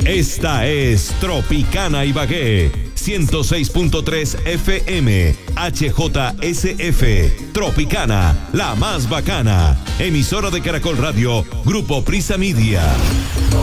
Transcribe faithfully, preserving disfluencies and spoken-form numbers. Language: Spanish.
Esta es Tropicana Ibagué, ciento seis punto tres F M, H J S F. Tropicana, la más bacana. Emisora de Caracol Radio, Grupo Prisa Media.